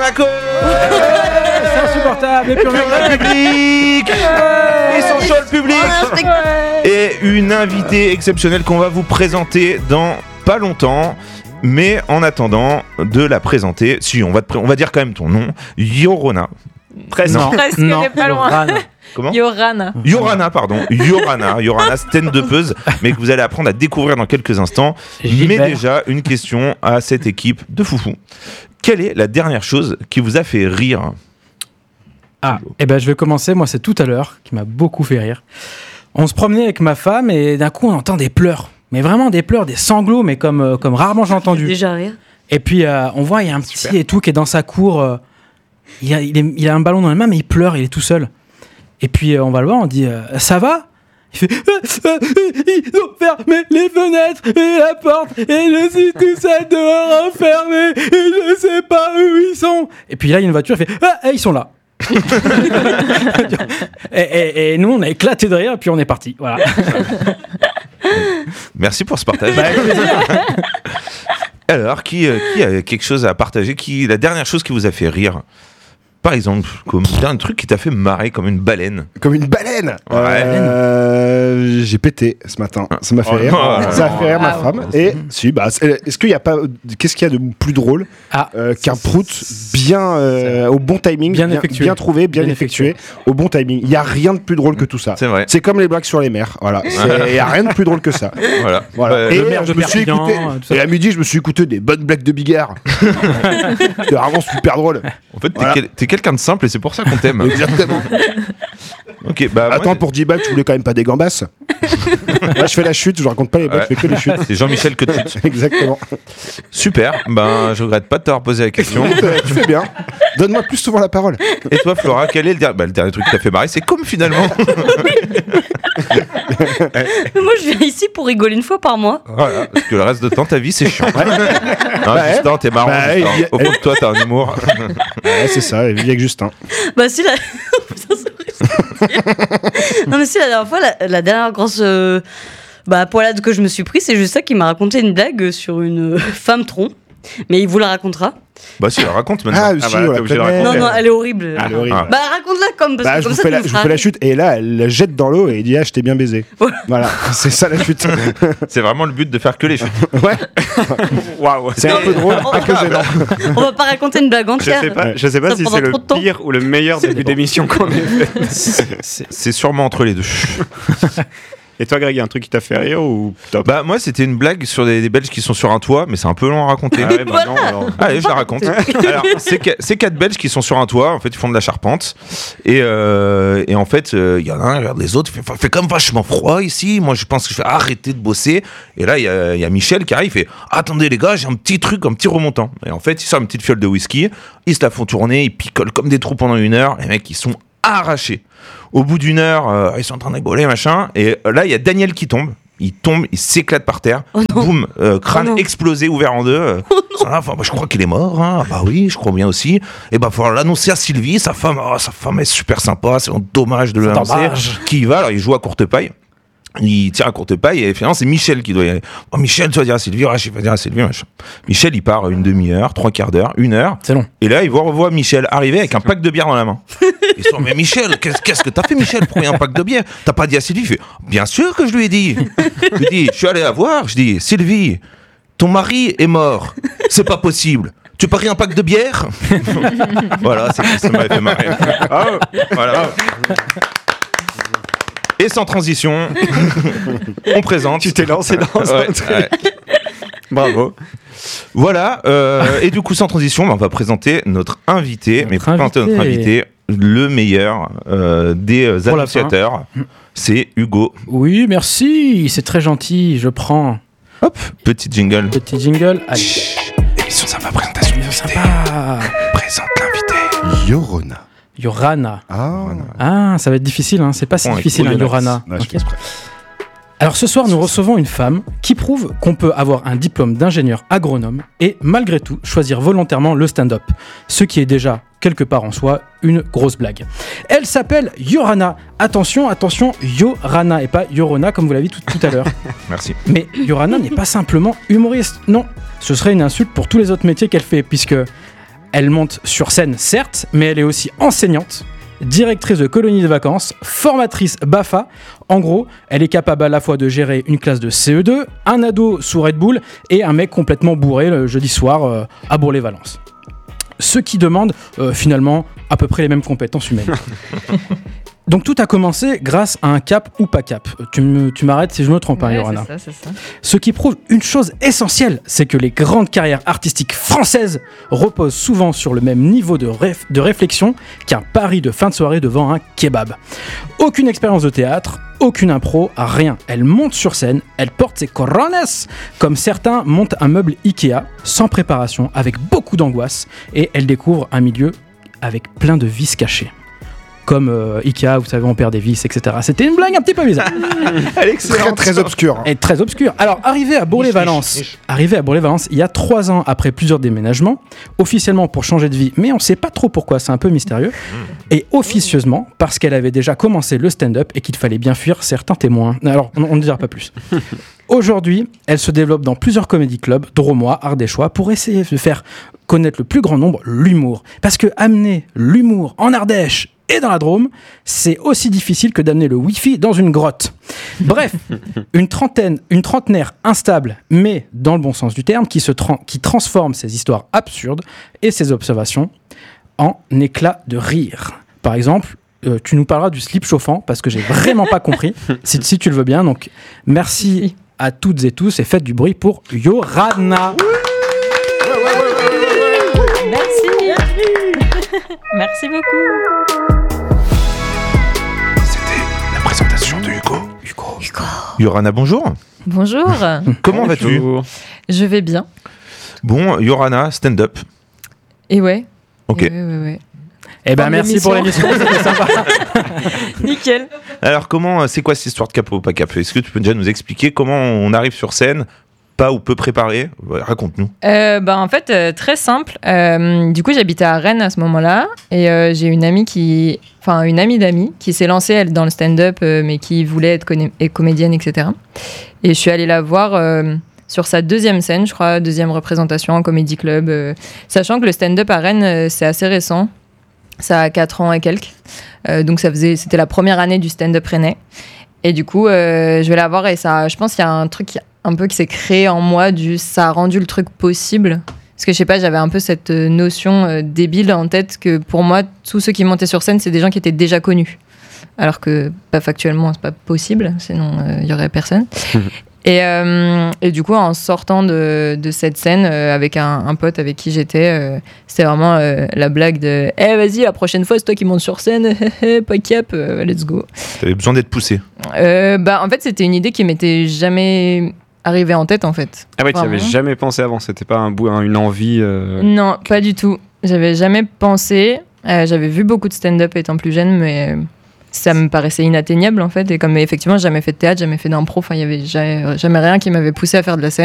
Monaco. C'est insupportable. Et puis on a le public. Ils sont chauds le public. Et une invitée exceptionnelle qu'on va vous présenter dans pas longtemps. Mais en attendant de la présenter, si on va dire quand même ton nom, Yorona. Presque, mais pas loin. Comment ? Yorana, stand-upeuse, mais que vous allez apprendre à découvrir dans quelques instants. Gilbert. Mais déjà, une question à cette équipe de foufou. Quelle est la dernière chose qui vous a fait rire ? Eh ben, je vais commencer. Moi, c'est tout à l'heure qui m'a beaucoup fait rire. On se promenait avec ma femme et d'un coup, on entend des pleurs. Mais vraiment des pleurs, des sanglots, mais comme rarement j'ai entendu. déjà rire. Et puis, on voit, il y a un petit et tout qui est dans sa cour. Il a un ballon dans les mains, mais il pleure, il est tout seul. Et puis, on va le voir, on dit « Ça va ?» Il fait ils ont fermé les fenêtres et la porte et je suis tout seul dehors enfermé et je sais pas où ils sont. Et puis là, il y a une voiture, il fait « Ah, ils sont là !» et nous, on a éclaté de rire, et puis on est parti. Voilà. Merci pour ce partage. Alors, qui a quelque chose à partager ? La dernière chose qui vous a fait rire ? Par exemple, comme un truc qui t'a fait marrer comme une baleine. Comme une baleine. Ouais. J'ai pété ce matin. Ça m'a fait rire. Non. Ça a fait rire ma femme. Et si, est-ce qu'il y a pas, qu'est-ce qu'il y a de plus drôle qu'un prout bien au bon timing, bien effectué, bien trouvé, bien effectué, au bon timing. Il y a rien de plus drôle que tout ça. C'est vrai. C'est comme les blagues sur les mers. Voilà. Il y a rien de plus drôle que ça. Voilà. Et je me suis écouté. Et à midi, je me suis écouté des bonnes blagues de Bigard. C'est vraiment super drôle. En fait, t'es quelqu'un de simple et c'est pour ça qu'on t'aime. Exactement. Ok, bah attends, pour 10 balles, tu voulais quand même pas des gambasses. Là, je fais la chute, je raconte pas les blagues, je fais que les chutes. C'est Jean-Michel que tu chutes. Exactement. Super, je regrette pas de t'avoir posé la question. Tu fais bien. Donne-moi plus souvent la parole. Et toi, Flora, quel est le dernier truc qui t'a fait marrer ? C'est comme finalement. Moi, je viens ici pour rigoler une fois par mois. Voilà, parce que le reste de temps, ta vie, c'est chiant. Non, Justin, t'es marrant. Justin. Au fond de toi, t'as un humour. Ouais, c'est ça, vive avec Justin. Bah, si, non, mais si, la dernière fois, la dernière grosse poilade que je me suis pris, c'est juste ça qui m'a raconté une blague sur une femme tronc. Mais il vous la racontera. Bah si, raconte maintenant. Non, elle est horrible. Elle est horrible. Bah raconte-la comme parce que comme ça je vous fais la chute et là elle la jette dans l'eau et il dit je t'ai bien baisé. Voilà, c'est ça la chute. C'est vraiment le but de faire que les chutes. Ouais. Waouh. C'est un peu drôle, un peu gênant. On va pas raconter une blague entière. Je sais pas si c'est le pire ou le meilleur début d'émission qu'on ait fait. C'est sûrement entre les deux. Et toi, Greg, il y a un truc qui t'a fait rire ou top ? Bah moi, c'était une blague sur des Belges qui sont sur un toit, mais c'est un peu long à raconter. Ah ouais, bah non, alors... Allez, je la raconte. Alors, c'est 4 Belges qui sont sur un toit. En fait, ils font de la charpente. Et en fait, il y en a un, regarde les autres. Il fait comme vachement froid ici. Moi, je pense que je vais arrêter de bosser. Et là, il y a Michel qui arrive. Il fait attendez les gars, j'ai un petit remontant. Et en fait, ils sortent une petite fiole de whisky. Ils se la font tourner. Ils picolent comme des trous pendant 1 heure. Les mecs, ils sont arrachés. Au bout d'1 heure, ils sont en train de rigoler, machin. Et là, il y a Daniel qui tombe. Il s'éclate par terre. Boum, crâne explosé, ouvert en deux. Je crois qu'il est mort. Hein. Bah oui, je crois bien aussi. Et bah, il faut l'annoncer à Sylvie. Sa femme est super sympa. C'est dommage de l'annoncer. Qui y va, alors il joue à courte paille. Il tire à courte paille et finalement c'est Michel qui doit y aller. Oh Michel, tu vas dire à Sylvie, je vais dire à Sylvie, machin. Michel il part 1 demi-heure, 3/4 d'heure, 1 heure. C'est long. Et là il revoit Michel arriver avec un pack de bière dans la main. Ils sont mais Michel, qu'est-ce que t'as fait Michel pour un pack de bière ? T'as pas dit à Sylvie ? Il fait bien sûr que je lui ai dit. Je lui ai dit, je suis allé la voir, je dis Sylvie, ton mari est mort, c'est pas possible. Tu paries un pack de bière ? Voilà, ça m'avait fait marrer. Voilà. Et sans transition, on présente. Tu t'es lancé dans un truc. Ouais. Bravo. Voilà. Et du coup, sans transition, on va présenter notre invité. Notre invité, le meilleur des annonciateurs. C'est Hugo. Oui, merci. C'est très gentil. Je prends. Hop, petit jingle. Allez. Émission sympa, présentation de l'invité. Présente l'invité. Yorana. Ça va être difficile, hein. C'est pas si difficile, Yorana. Okay. Alors ce soir, nous recevons une femme qui prouve qu'on peut avoir un diplôme d'ingénieur agronome et malgré tout choisir volontairement le stand-up, ce qui est déjà quelque part en soi une grosse blague. Elle s'appelle Yorana. Attention, Yorana et pas Yorona comme vous l'avez dit tout à l'heure. Merci. Mais Yorana n'est pas simplement humoriste, non. Ce serait une insulte pour tous les autres métiers qu'elle fait puisque Elle monte sur scène, certes, mais elle est aussi enseignante, directrice de colonie de vacances, formatrice BAFA. En gros, elle est capable à la fois de gérer une classe de CE2, un ado sous Red Bull et un mec complètement bourré le jeudi soir à Bourg-les-Valences. Ce qui demande finalement à peu près les mêmes compétences humaines. Donc tout a commencé grâce à un cap ou pas cap. Tu m'arrêtes si je me trompe, Yorana. C'est ça. Ce qui prouve une chose essentielle, c'est que les grandes carrières artistiques françaises reposent souvent sur le même niveau de réflexion qu'un pari de fin de soirée devant un kebab. Aucune expérience de théâtre, aucune impro, rien. Elle monte sur scène, elle porte ses corones, comme certains montent un meuble Ikea, sans préparation, avec beaucoup d'angoisse, et elle découvre un milieu avec plein de vices cachés. Comme Ikea, vous savez, on perd des vis, etc. C'était une blague un petit peu bizarre. Elle est excellente. Très obscure. Et très obscure. Alors, arrivé à Bourg-les-Valences, il y a 3 ans après plusieurs déménagements, officiellement pour changer de vie, mais on ne sait pas trop pourquoi, c'est un peu mystérieux, et officieusement parce qu'elle avait déjà commencé le stand-up et qu'il fallait bien fuir certains témoins. Alors, on ne dira pas plus. Aujourd'hui, elle se développe dans plusieurs comédie clubs, drômois, ardéchois, pour essayer de faire connaître le plus grand nombre l'humour. Parce que amener l'humour en Ardèche et dans la Drôme, c'est aussi difficile que d'amener le Wi-Fi dans une grotte. Bref, une trentenaire instable, mais dans le bon sens du terme, qui transforme ses histoires absurdes et ses observations en éclats de rire. Par exemple, tu nous parleras du slip chauffant, parce que j'ai vraiment pas compris, si tu le veux bien. Donc, merci à toutes et tous, et faites du bruit pour Yorana. Merci beaucoup. C'était la présentation de Hugo. Yorana, bonjour. Bonjour. Comment vas-tu ? Je vais bien. Bon, Yorana, stand-up. Et ouais. Ok. Ouais. Eh ben merci pour l'émission, c'était sympa. Nickel. Alors c'est quoi cette histoire de cap ou pas cap ? Est-ce que tu peux déjà nous expliquer comment on arrive sur scène ? Pas ou peu préparé, raconte-nous. En fait, très simple. Du coup, j'habitais à Rennes à ce moment-là, et j'ai une amie d'amis qui s'est lancée elle dans le stand-up, mais qui voulait être comédienne, etc. Et je suis allée la voir sur sa deuxième scène, je crois, deuxième représentation en comédie club, sachant que le stand-up à Rennes, c'est assez récent. Ça a 4 ans et quelques. Donc c'était la première année du stand-up rennais. Et du coup, je vais la voir, et ça, je pense qu'il y a un truc un peu qui s'est créé en moi, ça a rendu le truc possible. Parce que je sais pas, j'avais un peu cette notion débile en tête que pour moi, tous ceux qui montaient sur scène, c'est des gens qui étaient déjà connus. Alors que factuellement, c'est pas possible, sinon il y aurait personne. Et du coup, en sortant de cette scène avec un pote avec qui j'étais, c'était vraiment la blague de « vas-y, la prochaine fois, c'est toi qui montes sur scène, pas cap, let's go ». T'avais besoin d'être poussé. En fait, c'était une idée qui m'était jamais arrivée en tête, en fait. Ah ouais, tu n'avais jamais pensé avant, c'était pas une envie Non, pas du tout. J'avais jamais pensé. J'avais vu beaucoup de stand-up étant plus jeune, mais ça me paraissait inatteignable, en fait. Et comme effectivement, j'ai jamais fait de théâtre, jamais fait d'impro, il y avait jamais rien qui m'avait poussé à faire de la scène.